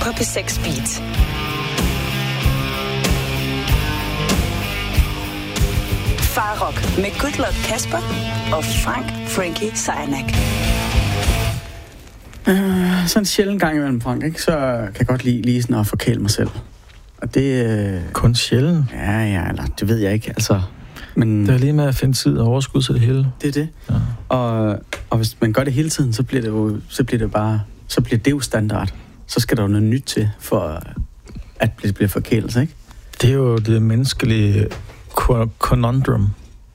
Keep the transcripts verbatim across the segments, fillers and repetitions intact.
på P seks Beat. Farrock med Good Luck Kasper og Frank Frankie Sejnak. Uh, sådan en sjældent gang imellem, Frank, ikke? Så kan jeg godt lide lige sådan at forkæle mig selv. Og det... Uh... Kun sjældent? Ja, ja, eller det ved jeg ikke, altså... Men... Det er lige med at finde tid og overskud til det hele. Det er det. Ja. Og, og hvis man gør det hele tiden, så bliver det jo, så bliver det bare... Så bliver det jo standard. Så skal der jo noget nyt til, for at det bliver forkælelse, ikke? Det er jo det menneskelige conundrum.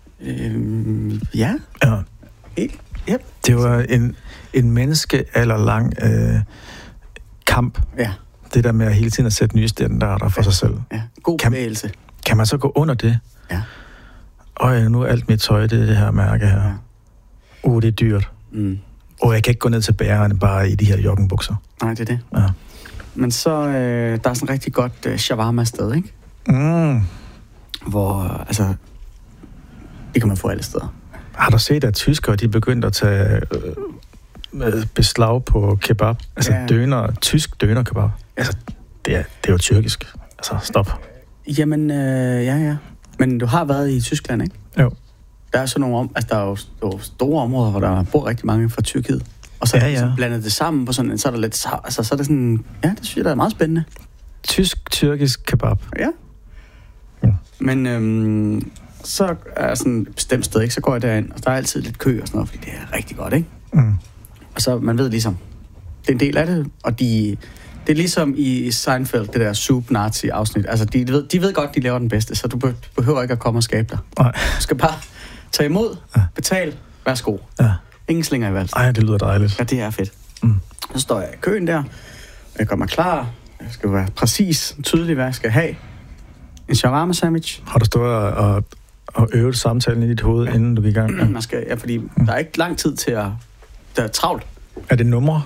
Øhm, ja. Ja. Helt. Yep. Det var en, en menneskealderlang øh, kamp. Ja. Det der med at hele tiden at sætte nye standarder for ja. sig selv. Ja. God kan, bevægelse. Kan man så gå under det? Ja. Og nu er alt mit tøj, det er det her mærke her. Ja. Uh, det er dyrt. Mm. Og jeg kan ikke gå ned til bærerne bare i de her joggingbukser. Nej, det er det. Ja. Men så, øh, der er sådan rigtig godt øh, shawarma-sted, ikke? Mm. Hvor, altså, det kan man få alle steder. Har du set, at tyskere, de begyndte at tage øh, beslag på kebab? Altså ja. døner, tysk døner-kebab. Ja. Altså, det er, det er jo tyrkisk. Altså, stop. Jamen, øh, ja, ja. Men du har været i Tyskland, ikke? Jo. Der er sådan nogle om, altså der er jo, der er jo store områder, hvor der bor rigtig mange fra Tyrkiet. Og så er ja, de ja. blandet det sammen på sådan, så er der lidt, altså så er det sådan, ja, det synes jeg, der er meget spændende. Tysk-tyrkisk kebab. Ja. ja. Men øhm, så er sådan et bestemt sted, ikke? Så går jeg derind, og der er altid lidt kø og sådan noget, fordi det er rigtig godt, ikke? Mm. Og så, man ved ligesom, det er en del af det, og de, det er ligesom i Seinfeld, det der Soup-Nazi-afsnit. Altså, de, de, ved, de ved godt, de laver den bedste, så du behøver ikke at komme og skabe dig. Nej. Du skal bare tage imod, ja. betal, værsgo. Ja. Ingen slinger i valsen. Ej, det lyder dejligt. Ja, det er fedt. Mm. Så står jeg i køen der, og jeg gør mig klar. Jeg skal være præcis, tydelig, hvad jeg skal have. En shawarma sandwich. Har du stået og, og øvet samtalen i dit hoved, ja. inden du gik i gang? Ja. Man skal, ja, fordi mm. der er ikke lang tid til at... Der er travlt. Er det numre?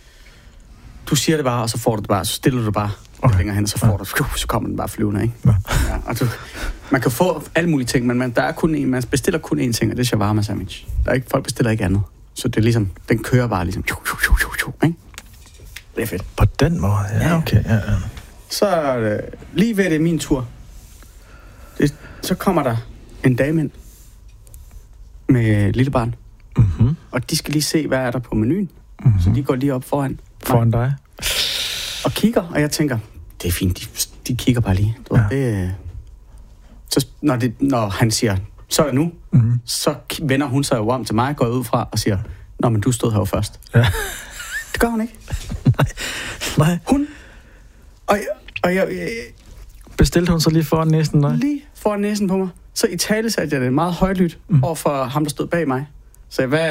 Du siger det bare, og så får du det bare. Så stiller du det bare okay. længere hen, og så får ja. du... Så kommer den bare flyvende, ikke? Ja. Ja, og du, man kan få alle mulige ting, men man, der er kun en, man bestiller kun én ting, og det er shawarma sandwich. Der er ikke, folk bestiller ikke andet. Så det er ligesom... Den kører bare ligesom... Ikke? Det er fedt. På den måde? Ja, okay. Ja, ja. Så er det lige ved det min tur. Det, så kommer der en dame ind med et lille barn. Mm-hmm. Og de skal lige se, hvad er der på menuen. Mm-hmm. Så de går lige op foran. Foran dig? Og kigger, og jeg tænker, det er fint, de, de kigger bare lige. Du, ja. det, så når, det, når han siger, så er det nu, mm-hmm. så vender hun sig jo om til mig, går ud fra og siger, nå, men du stod her jo først. Ja. Det gør hun ikke. Nej. Nej. Hun... Og jeg, og jeg, jeg, bestilte hun så lige foran næsen dig? Lige foran næsen på mig. Så i tale satte jeg det meget højlydt mm. over for ham, der stod bag mig. Så jeg, hvad...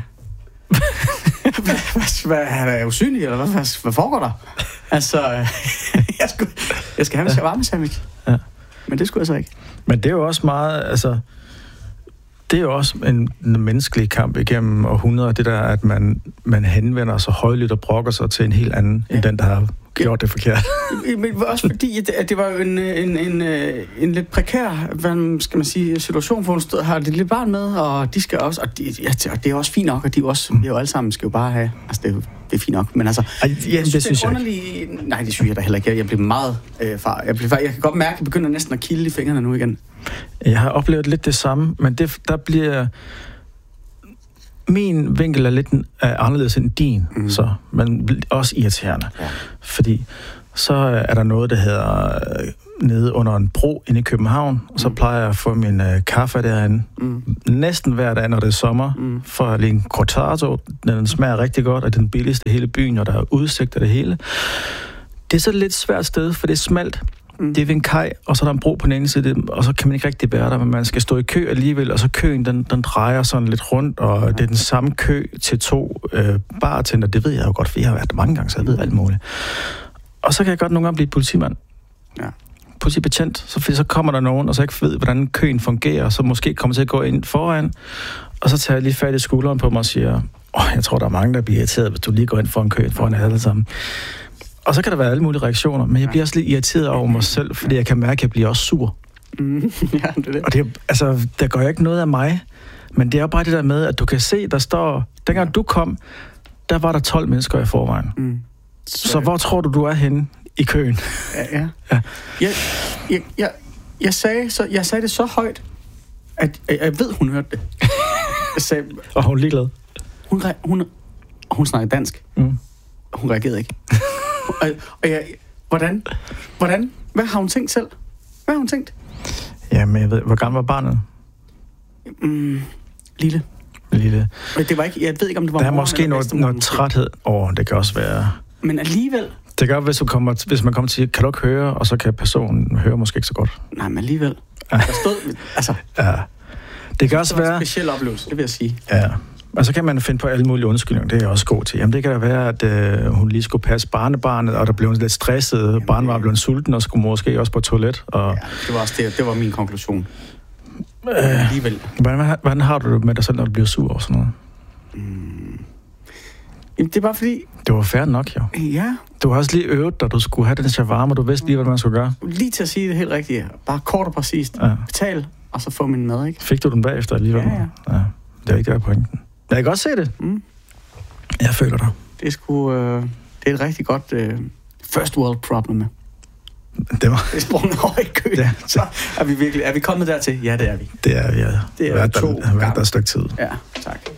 hvad, hvad, hvad er jeg usynlig, eller hvad, hvad, hvad foregår der? Altså, jeg, skulle, jeg skal have en shawarma sandwich. Ja. Men det skulle jeg så ikke. Men det er jo også meget, altså... Det er jo også en, en menneskelig kamp igennem århundreder, det der, at man, man henvender sig højlydt og brokker sig til en helt anden, ja. end den, der har gjort det forkert. Men også fordi, at det var jo en, en, en, en lidt prekær, hvad skal man sige, situation, hvor hun stod, har det lille barn med, og de skal også, og, de, ja, og det er også fint nok, og de er også, mm. vi er jo alle sammen, skal jo bare have, altså det er, det er fint nok, men altså, Ej, ja, jeg synes, det synes det er underlig, nej, det synes jeg da heller ikke, jeg, jeg bliver meget øh, far, jeg, bliver, jeg kan godt mærke, at jeg begynder næsten at kilde i fingrene nu igen. Jeg har oplevet lidt det samme, men det, der bliver... Min vinkel er lidt er anderledes end din, mm. så, men også irriterende. Ja. Fordi så er der noget, der hedder nede under en bro inde i København, og så mm. plejer jeg at få min uh, kaffe derinde. Mm. Næsten hver dag, når det er sommer, mm. for lige en cortato. Den smager rigtig godt, og den billigste i hele byen, og der er udsigt af det hele. Det er så et lidt svært sted, for det er smalt. Mm. Det er ved en kaj, og så er der en bro på den ene side, og så kan man ikke rigtig bære der, men man skal stå i kø alligevel, og så køen, den, den drejer sådan lidt rundt, og ja. det er den samme kø til to øh, bartender. Det ved jeg jo godt, for jeg har været der mange gange, så jeg ved alt muligt. Og så kan jeg godt nogle gange blive politimand. Ja. Politibetjent, så, fordi så kommer der nogen, og så ikke ved, hvordan køen fungerer, så måske kommer til at gå ind foran, og så tager jeg lige fat i skulderen på mig og siger, åh, jeg tror, der er mange, der bliver irriteret, hvis du lige går ind foran køen foran alle sammen. Og så kan der være alle mulige reaktioner, men jeg bliver også lidt irriteret over mig selv, fordi jeg kan mærke, at jeg bliver også sur. Mm, ja, det er det. Og det er, altså, der går jo ikke noget af mig, men det er jo bare det der med, at du kan se, der står, dengang du kom, der var der tolv mennesker i forvejen. Mm. Så, så hvor tror du, du er henne i køen? Ja, ja. ja. Jeg, jeg, jeg, jeg, sagde, så, jeg sagde det så højt, at jeg, jeg ved, hun hørte det. Jeg sagde, og hun er ligeglad? Hun, hun, hun snakker dansk. Mm. Hun reagerede ikke. og, og jeg, hvordan? Hvordan? Hvad har hun tænkt selv? Hvad har hun tænkt? Jamen, jeg ved, hvor gammel var barnet? Mm, lille. Lille. Det var ikke, jeg ved ikke, om det var der er måske noget, noget træthed over, det kan også være. Men alligevel... Det gør, hvis, du kommer, hvis man kommer til, kan du ikke høre, og så kan personen høre måske ikke så godt. Nej, men alligevel. Der stod, altså... Ja. Det kan også det var være... en speciel oplevelse, det vil jeg sige. Ja. Og så kan man finde på alle mulige undskyldninger, det er jeg også god til. Jamen, det kan da være, at øh, hun lige skulle passe barnebarnet, og der blev lidt stresset. Barnet var blevet sulten, og skulle måske også på toilet. Og... Ja, det var også det, det var min konklusion. Øh, alligevel. Hvordan, hvordan har du det med dig selv, når du bliver sur over sådan noget? Mm. Jamen, det er bare fordi... Det var fair nok, jo. Ja. Du har også lige øvet dig, du skulle have den shawarma, du vidste lige, hvad man skulle gøre. Lige til at sige det helt rigtigt. Bare kort og præcist. Ja. Betal, og så få min mad, ikke? Fik du den bagefter alligevel? Ja, ja. Ja. Det er ikke det, der pointen. Jeg kan godt se det. Mm. Jeg føler dig. Det er sgu... Øh, det er et rigtig godt øh, first world problem. Det var... Det er sprunget over i køen. Det, det. Er vi virkelig... Er vi kommet dertil? Ja, det er vi. Det er vi, ja. Det er hvert to der, hvert der stykke tid. Ja, tak.